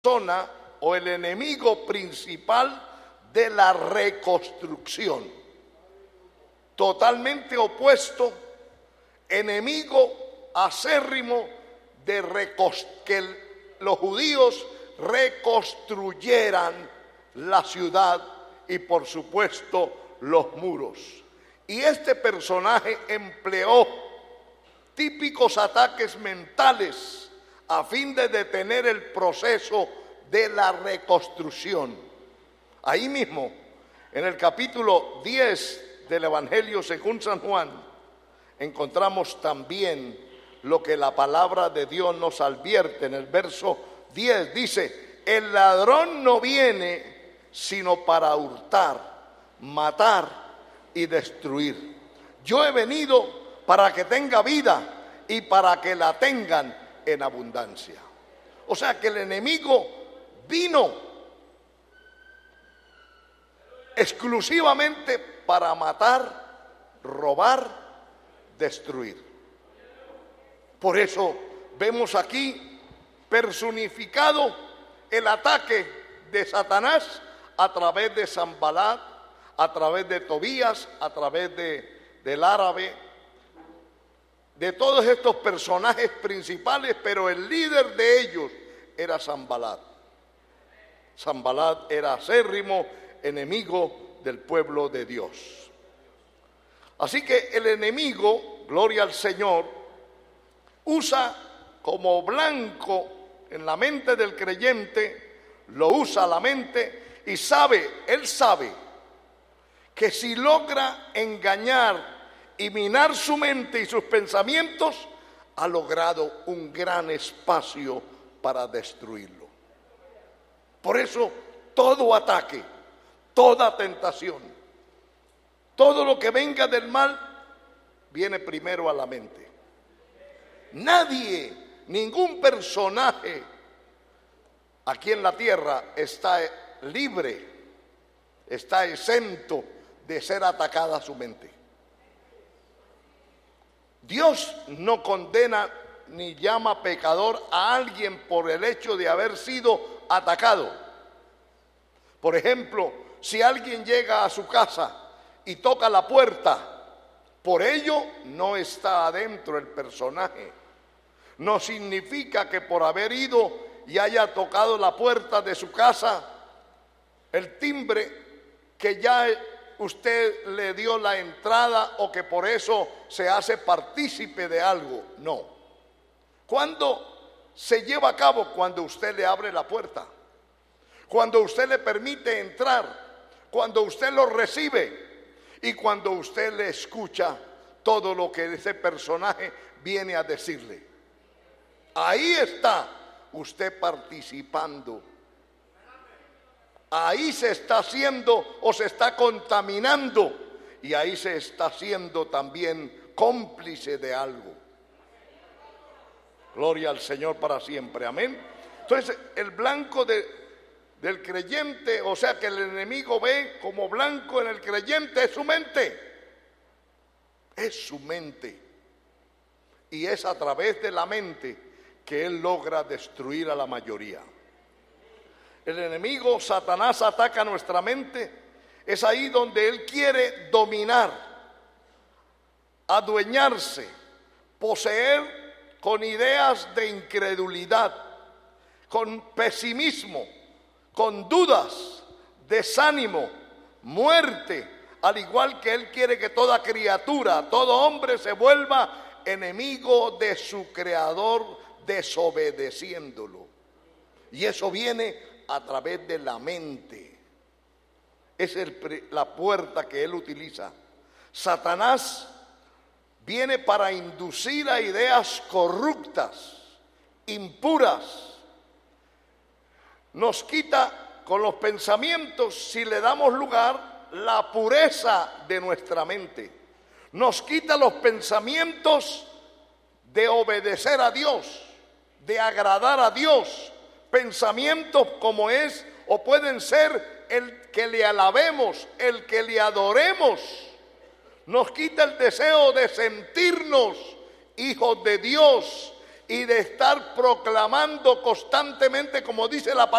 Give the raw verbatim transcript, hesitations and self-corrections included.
persona o el enemigo principal de la reconstrucción. Totalmente opuesto, enemigo acérrimo de que los judíos reconstruyeran la ciudad y por supuesto los muros. Y este personaje empleó típicos ataques mentales a fin de detener el proceso de la reconstrucción. Ahí mismo, en el capítulo diez del Evangelio según San Juan, encontramos también lo que la palabra de Dios nos advierte. En el verso diez dice: el ladrón no viene sino para hurtar, matar y destruir. Yo he venido para que tenga vida y para que la tengan en abundancia. O sea que el enemigo vino exclusivamente para matar, robar, destruir. Por eso vemos aquí personificado el ataque de Satanás a través de Sanbalat, a través de Tobías, a través de, del árabe, de todos estos personajes principales, pero el líder de ellos era Sanbalat. Sanbalat era acérrimo enemigo del pueblo de Dios. Así que el enemigo, gloria al Señor, usa como blanco en la mente del creyente, lo usa la mente y sabe, él sabe que si logra engañar y minar su mente y sus pensamientos, ha logrado un gran espacio para destruirlo. Por eso todo ataque, toda tentación, todo lo que venga del mal, viene primero a la mente. Nadie, ningún personaje aquí en la tierra está libre, está exento de ser atacada su mente. Dios no condena ni llama pecador a alguien por el hecho de haber sido atacado. Por ejemplo, si alguien llega a su casa y toca la puerta, por ello no está adentro el personaje. No significa que por haber ido y haya tocado la puerta de su casa, el timbre, que ya usted le dio la entrada o que por eso se hace partícipe de algo. No. ¿Cuándo se lleva a cabo? Cuando usted le abre la puerta, cuando usted le permite entrar, cuando usted lo recibe y cuando usted le escucha todo lo que ese personaje viene a decirle. Ahí está usted participando. Ahí se está haciendo o se está contaminando y ahí se está haciendo también cómplice de algo. Gloria al Señor para siempre, amén. Entonces el blanco de, del creyente, o sea que el enemigo ve como blanco en el creyente, es su mente. Es su mente. Y es a través de la mente que él logra destruir a la mayoría. El enemigo, Satanás, ataca nuestra mente. Es ahí donde él quiere dominar, adueñarse, poseer con ideas de incredulidad, con pesimismo, con dudas, desánimo, muerte, al igual que él quiere que toda criatura, todo hombre se vuelva enemigo de su creador, desobedeciéndolo. Y eso viene a través de la mente. Es el, la puerta que él utiliza. Satanás viene para inducir a ideas corruptas, impuras. Nos quita con los pensamientos, si le damos lugar, la pureza de nuestra mente. Nos quita los pensamientos de obedecer a Dios, de agradar a Dios. Pensamientos como es o pueden ser el que le alabemos, el que le adoremos. Nos quita el deseo de sentirnos hijos de Dios y de estar proclamando constantemente, como dice la palabra,